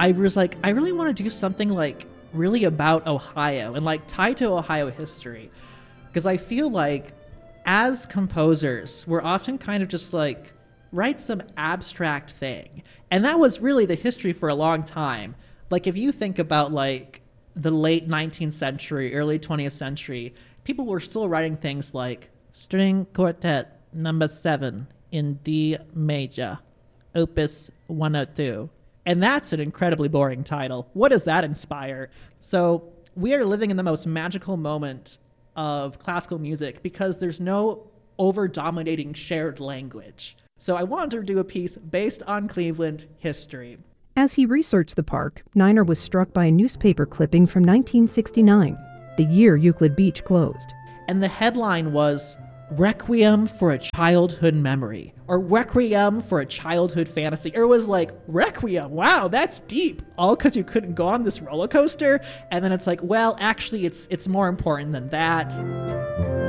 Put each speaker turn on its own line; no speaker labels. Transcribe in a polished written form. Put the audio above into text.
I was like, I really want to do something like really about Ohio and like tied to Ohio history. Because I feel like as composers, we're often kind of just like, write some abstract thing. And that was really the history for a long time. Like if you think about like the late 19th century, early 20th century, people were still writing things like String Quartet number 7 in D major, opus 102. And that's an incredibly boring title. What does that inspire? So we are living in the most magical moment of classical music because there's no over-dominating shared language. So I wanted to do a piece based on Cleveland history.
As he researched the park, Niner was struck by a newspaper clipping from 1969, the year Euclid Beach closed.
And the headline was Requiem for a Childhood Memory, or Requiem for a Childhood Fantasy. It was like, Requiem, wow, that's deep. All because you couldn't go on this roller coaster? And then it's like, well, actually, it's more important than that.